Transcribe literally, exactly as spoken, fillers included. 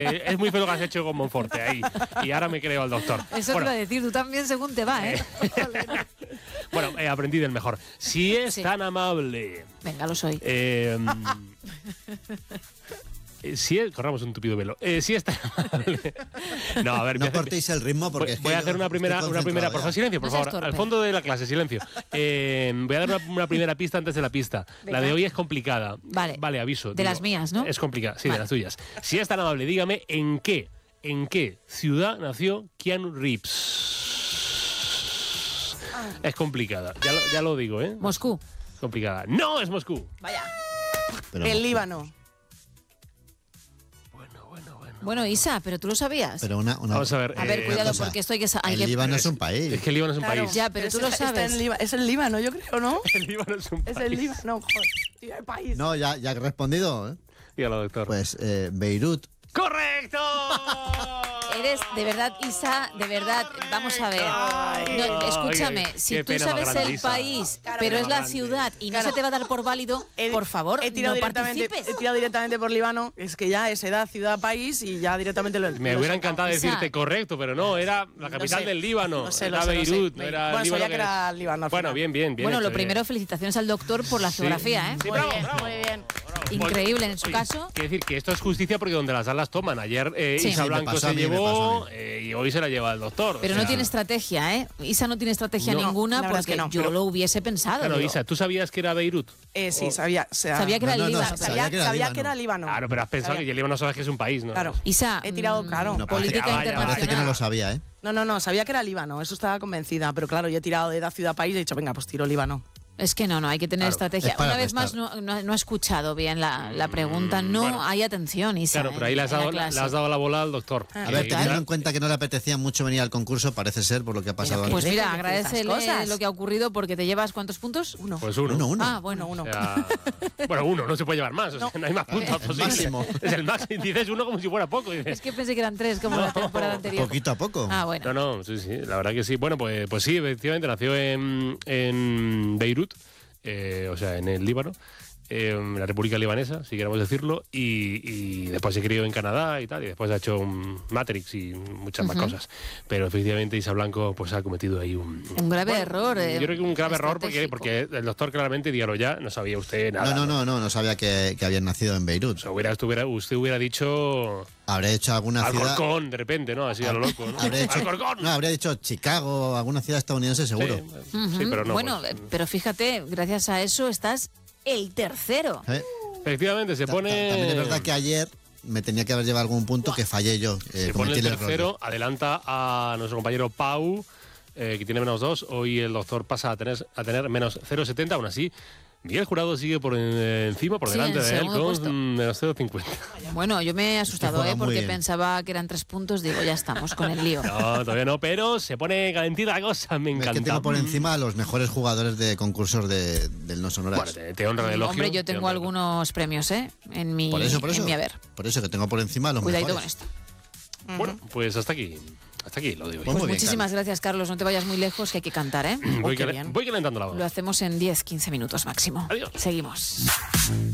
Eh, es muy feo lo que has hecho con Monforte ahí. Y ahora me creo al doctor. Eso bueno, te iba a decir, tú también según te va, ¿eh? bueno, eh, aprendí del mejor. Si es Sí. tan amable... Venga, lo soy. Eh, eh, si es, corramos un tupido velo. Eh, si es tan amable. No, a ver, No voy a hacer- cortéis el ritmo porque voy, es que voy a yo hacer una primera, estoy una primera, concentrado por favor, ya. silencio, por No seas favor, torpe. al fondo de la clase, silencio. Eh, voy a dar una, una primera pista antes de la pista. Venga. La de hoy es complicada. Vale. Vale, aviso. De digo, las mías, ¿no? Es complicada, sí, Vale. de las tuyas. Si es tan amable, dígame en qué, en qué ciudad nació Keanu Reeves. Es complicada, ya lo, ya lo digo, ¿eh? Moscú. Complicada. ¡No es Moscú! Vaya. Pero- El Líbano. Bueno, bueno, bueno. Bueno, Isa, pero tú lo sabías. Pero una, una- Vamos a ver. A ver, eh, cuidado, cosa. porque esto hay que... sa- hay el que- Líbano es un país. Es que el Líbano es un Claro. país. Ya, pero tú lo está- está sabes. en Líbano. Es el Líbano, yo creo, ¿no? El Líbano es un Es país. el Líbano, joder. Tío, el país. No, ya, ya he respondido. ¿eh? Dígalo, doctor. Pues eh, Beirut. ¡Correcto! Eres, de verdad, Isa, de verdad, vamos a ver. No, escúchame, Oye, si qué tú pena más sabes grande, el Isa. país, Claro, pero pena es la más grande. ciudad y no Claro. se te va a dar por válido, He- por favor, he tirado no directamente, participes. He tirado directamente por Líbano. Es que ya es edad, ciudad, país y ya directamente lo Me lo hubiera he encantado Isa. decirte correcto, pero no, era la Lo capital sé. del Líbano. Lo sé, era lo sé, lo sé. Beirut, no era el Bueno, Líbano. sabía que era Líbano al Bueno, final. bien, bien, bien. Bueno, hecho, lo bien. primero, felicitaciones al doctor por la Sí. geografía, ¿eh? Sí, Muy bravo, bien, bravo. muy bien. Increíble en su Oye, caso. Quiero decir que esto es justicia porque donde las alas toman. Ayer eh, Sí. Isa Sí, me Blanco pasó a se mí, me pasó llevó a mí. eh, y hoy se la lleva el doctor. Pero o no sea, tiene estrategia, ¿eh? Isa no tiene estrategia No, ninguna la verdad es porque que no, yo pero- lo hubiese pensado. Claro, digo. Isa, ¿tú sabías que era Beirut? Eh, sí, Oh. sabía. o sea, Sabía que era No, el no, no, Líbano. sabía que era sabía Líbano. que era Líbano. Claro, pero has pensado Sabía. que el Líbano sabes que es un país, ¿no? Claro. Isa, He tirado, mm, claro. No, política vaya, vaya, Parece que no internacional. lo sabía, ¿eh? No, no, no, sabía que era Líbano, eso estaba convencida, pero claro, yo he tirado de edad, ciudad, país y he dicho, venga, pues tiro Líbano. Es que no, no, hay que tener Claro, estrategia. es para Una vez más, restar. no, no, no he escuchado bien la, la pregunta. No bueno. hay atención, Isa. Claro, pero ahí en- le has, en la dado, le clase. has dado la bola al doctor. A A Eh, ver, y teniendo claro, en cuenta que no le apetecía mucho venir al concurso, parece ser por lo que ha pasado Pero Pues antes. Deje mira, de decir esas agradecele cosas. lo que ha ocurrido porque te llevas ¿cuántos puntos? Uno. Pues uno. Uno, uno. Ah, bueno, uno, O uno. sea, bueno, uno, no se puede llevar más, o sea, no, hay más puntos El posibles. máximo. Es el máximo. Dices uno como si fuera poco. Dices, Es que pensé que eran tres, como la temporada anterior. Poquito a poco. Ah, bueno. no, no, sí, sí, la verdad que sí. Bueno, pues, pues sí, efectivamente, nació en, en Beirut, eh, o sea, en el Líbano, eh, en la República Libanesa, si queremos decirlo, y, y después se crió en Canadá y tal, y después ha hecho un Matrix y muchas más Ujú. cosas. Pero efectivamente Isa Blanco pues ha cometido ahí un... Un grave Bueno, error. eh, Yo creo que un grave error porque, estratégico. porque el doctor claramente, dígalo ya, no sabía usted nada. No, no, no, no, no sabía que, que habían nacido en Beirut. O sea, hubiera, estuviera- usted hubiera dicho Habré hecho alguna ciudad. Alcorcón, de repente, ¿no? Así a lo loco, ¿no? Habré hecho, Alcorcón. no, habría dicho Chicago, alguna ciudad estadounidense seguro. Sí, Ujú. sí, pero no. Bueno, pues, eh, pero fíjate, gracias a eso estás el tercero. ¿Eh? efectivamente, se Ta- pone... ta- También es verdad que ayer me tenía que haber llevado algún punto que fallé yo. eh, Se pone cometí el el error. tercero, adelanta a nuestro compañero Pau, eh, que tiene menos dos. Hoy el doctor pasa a tener, a tener menos cero coma setenta. Aún así, Miguel Jurado sigue por en- encima, por Sí, delante en de él, segundo puesto. con menos cero coma cincuenta. Bueno, yo me he asustado, juega ¿eh? muy Porque bien. pensaba que eran tres puntos. Digo, ya estamos con el lío. No, todavía no, pero se pone calentita la cosa, me Es encanta. que tengo por encima a los mejores jugadores de concursos de, del No Sonoras. Bueno, te, te honra el elogio. Hombre, yo te tengo honra el- algunos premios, ¿eh? En mi, por eso, por en eso. mi haber. Por eso que tengo por encima a los Cuidadito con mejores. esto. Bueno, pues hasta aquí. Hasta aquí lo de hoy. Pues Pues muy bien, muchísimas Carlos. gracias, Carlos. No te vayas muy lejos, que hay que cantar, ¿eh? voy, qué calen- bien. voy calentando la voz. Lo hacemos en diez, quince minutos máximo. Adiós. Seguimos.